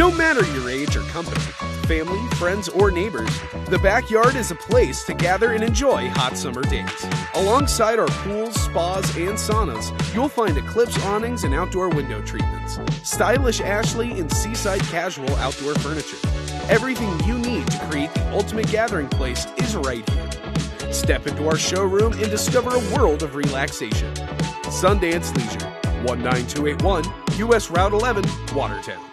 No matter your age or company, family, friends, or neighbors, the backyard is a place to gather and enjoy hot summer days. Alongside our pools, spas, and saunas, you'll find Eclipse awnings and outdoor window treatments, stylish Ashley and seaside casual outdoor furniture. Everything you need to create the ultimate gathering place is right here. Step into our showroom and discover a world of relaxation. Sundance Leisure, 19281 US Route 11, Watertown.